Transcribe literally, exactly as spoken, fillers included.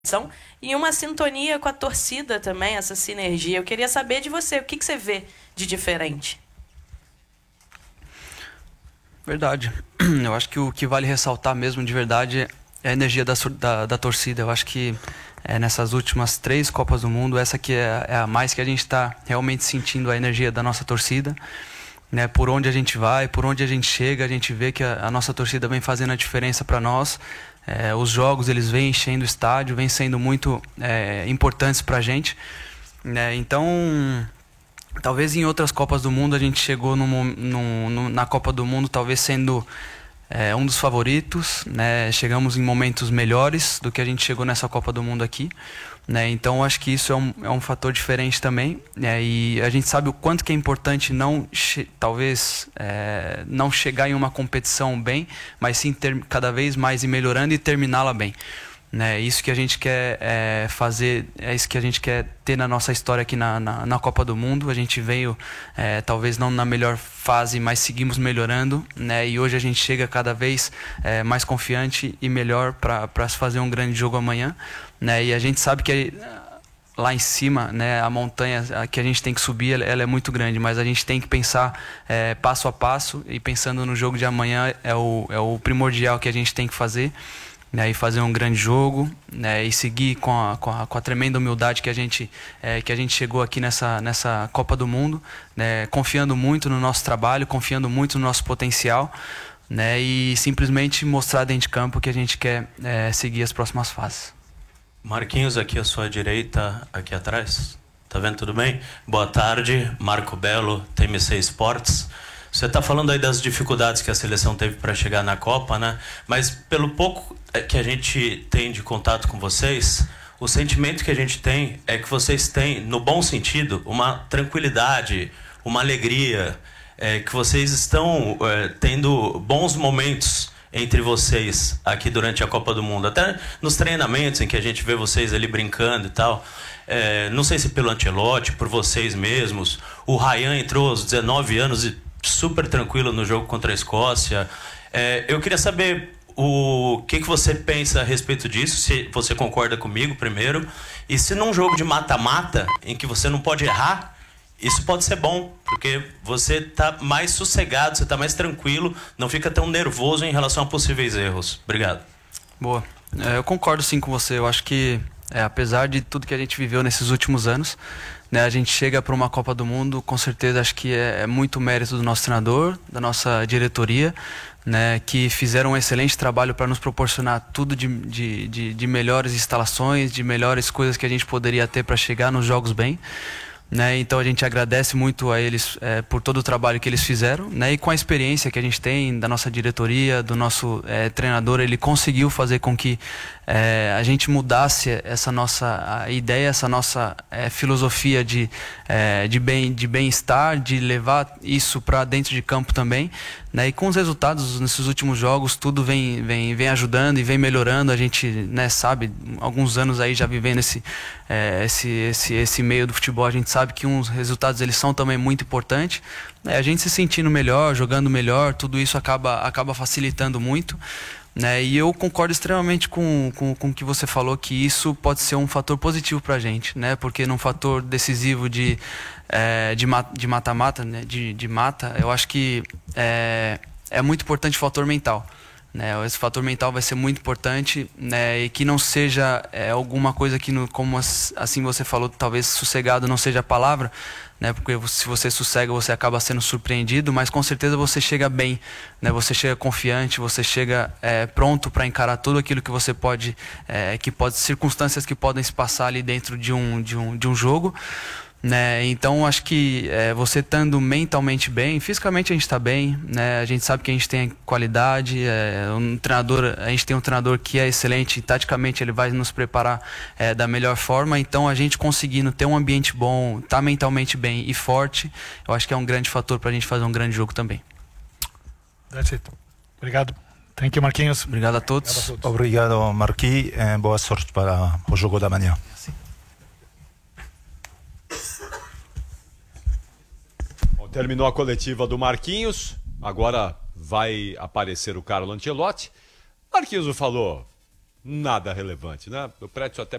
e uma sintonia com a torcida também, essa sinergia. Eu queria saber de você, o que, que você vê de diferente? Verdade. Eu acho que o que vale ressaltar mesmo de verdade é a energia da, da, da torcida. Eu acho que é, nessas últimas três Copas do Mundo, essa que é, é a mais que a gente está realmente sentindo a energia da nossa torcida. Né, por onde a gente vai, por onde a gente chega, a gente vê que a, a nossa torcida vem fazendo a diferença para nós. É, os jogos eles vêm enchendo o estádio, vêm sendo muito é, importantes para a gente. Né, então, talvez em outras Copas do Mundo a gente chegou no, no, no, na Copa do Mundo talvez sendo é, um dos favoritos. Né, chegamos em momentos melhores do que a gente chegou nessa Copa do Mundo aqui. Né, então acho que isso é um, é um fator diferente também, né, e a gente sabe o quanto que é importante não talvez é, não chegar em uma competição bem, mas sim ter cada vez mais ir melhorando e terminá-la bem. Né, isso que a gente quer é, fazer, é isso que a gente quer ter na nossa história aqui na, na, na Copa do Mundo. A gente veio é, talvez não na melhor fase, mas seguimos melhorando, né, e hoje a gente chega cada vez é, mais confiante e melhor para fazer um grande jogo amanhã. Né, e a gente sabe que lá em cima, né, a montanha que a gente tem que subir, ela, ela é muito grande, mas a gente tem que pensar é, passo a passo, e pensando no jogo de amanhã é o, é o primordial que a gente tem que fazer. Né, e fazer um grande jogo, né, e seguir com a, com, a, com a tremenda humildade que a gente, é, que a gente chegou aqui nessa, nessa Copa do Mundo, né, confiando muito no nosso trabalho, confiando muito no nosso potencial, né, e simplesmente mostrar dentro de campo que a gente quer é, seguir as próximas fases. Marquinhos, aqui à sua direita, aqui atrás. Tá vendo tudo bem? Boa tarde, Marco Belo, T M C Esportes. Você está falando aí das dificuldades que a seleção teve para chegar na Copa, né? Mas pelo pouco que a gente tem de contato com vocês, o sentimento que a gente tem é que vocês têm, no bom sentido, uma tranquilidade, uma alegria, é, que vocês estão é, tendo bons momentos entre vocês aqui durante a Copa do Mundo, até nos treinamentos em que a gente vê vocês ali brincando e tal. É, não sei se pelo Ancelotti, por vocês mesmos. O Ryan entrou aos dezenove anos e super tranquilo no jogo contra a Escócia. É, eu queria saber o que, que você pensa a respeito disso, se você concorda comigo primeiro, e se num jogo de mata-mata, em que você não pode errar, isso pode ser bom, porque você está mais sossegado, você está mais tranquilo, não fica tão nervoso em relação a possíveis erros. Obrigado. Boa. É, eu concordo sim com você. Eu acho que, é, apesar de tudo que a gente viveu nesses últimos anos, né, a gente chega para uma Copa do Mundo, com certeza acho que é, é muito mérito do nosso treinador, da nossa diretoria, né, que fizeram um excelente trabalho para nos proporcionar tudo de, de, de, de melhores instalações, de melhores coisas que a gente poderia ter para chegar nos jogos bem. Né, então a gente agradece muito a eles é, por todo o trabalho que eles fizeram, né, e com a experiência que a gente tem da nossa diretoria, do nosso é, treinador, ele conseguiu fazer com que é, a gente mudasse essa nossa ideia, essa nossa é, filosofia de, é, de, bem, de bem-estar, de levar isso para dentro de campo também. Né, e com os resultados nesses últimos jogos, tudo vem, vem, vem ajudando e vem melhorando. A gente, né, sabe, alguns anos aí já vivendo esse, é, esse, esse, esse meio do futebol, a gente sabe que uns resultados eles são também muito importantes. É, a gente se sentindo melhor, jogando melhor, tudo isso acaba, acaba facilitando muito. Né, e eu concordo extremamente com, com, com o que você falou, que isso pode ser um fator positivo para a gente, né, porque num fator decisivo de é, de mata-mata, né, de, de mata, eu acho que é, é muito importante o fator mental. Né, esse fator mental vai ser muito importante, né, e que não seja é, alguma coisa que, no, como assim você falou, talvez sossegado não seja a palavra, né, porque se você sossega você acaba sendo surpreendido, mas com certeza você chega bem, né, você chega confiante, você chega é, pronto para encarar tudo aquilo que você pode, é, que pode circunstâncias que podem se passar ali dentro de um, de um, de um jogo. Né, então acho que é, você estando mentalmente bem, fisicamente a gente está bem, né, a gente sabe que a gente tem qualidade, é, um treinador, a gente tem um treinador que é excelente, e taticamente ele vai nos preparar é, da melhor forma, então a gente conseguindo ter um ambiente bom, estar tá mentalmente bem e forte, eu acho que é um grande fator para a gente fazer um grande jogo também. That's it. Obrigado. Thank you, Marquinhos. Obrigado a todos. Obrigado, a todos. Obrigado, Marquinhos. Boa sorte para o jogo da manhã. Terminou a coletiva do Marquinhos, agora vai aparecer o Carlo Ancelotti. Marquinhos falou, nada relevante, né? O prédio até